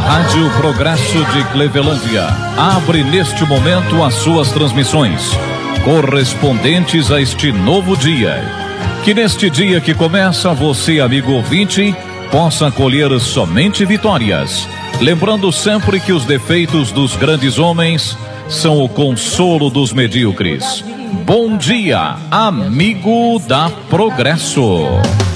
Rádio Progresso de Clevelândia abre neste momento as suas transmissões, correspondentes a este novo dia. Que neste dia que começa, você, amigo ouvinte, possa colher somente vitórias. Lembrando sempre que os defeitos dos grandes homens são o consolo dos medíocres. Bom dia, amigo da Progresso.